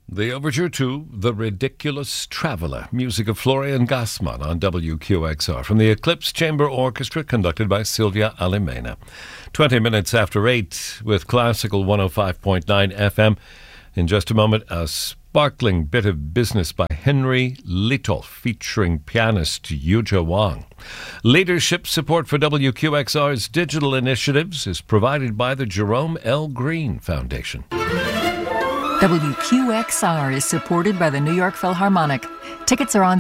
The overture to The Ridiculous Traveller, music of Florian Gassman on WQXR from the Eclipse Chamber Orchestra, conducted by Silvia Alimena. 20 minutes after 8 with Classical 105.9 FM. In just a moment, a sparkling bit of business by Henry Little, featuring pianist Yuja Wang. Leadership support for WQXR's digital initiatives is provided by the Jerome L. Green Foundation. WQXR is supported by the New York Philharmonic. Tickets are on